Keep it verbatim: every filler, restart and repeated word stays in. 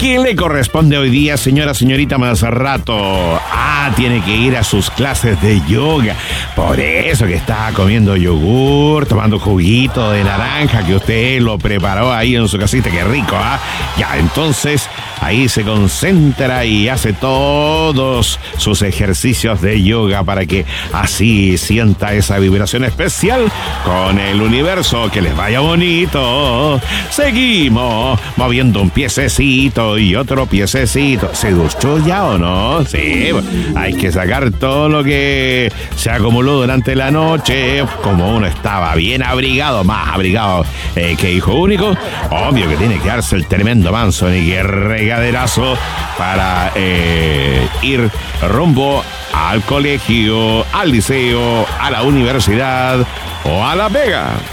¿Qué le corresponde hoy día, señora, señorita, más rato? Ah, tiene que ir a sus clases de yoga. Por eso que está comiendo yogur, tomando juguito de naranja que usted lo preparó ahí en su casita. Qué rico, ¿ah? Ya, entonces ahí se concentra y hace todos sus ejercicios de yoga para que así sienta esa vibración especial con el universo. Que les vaya bonito. Seguimos moviendo un piececito y otro piececito. ¿Se duchó ya o no? Sí, hay que sacar todo lo que se acumuló durante la noche. Como uno estaba bien abrigado, más abrigado eh, que hijo único, obvio que tiene que darse el tremendo manso ni que regaderazo para eh, ir rumbo al colegio, al liceo, a la universidad o a la pega.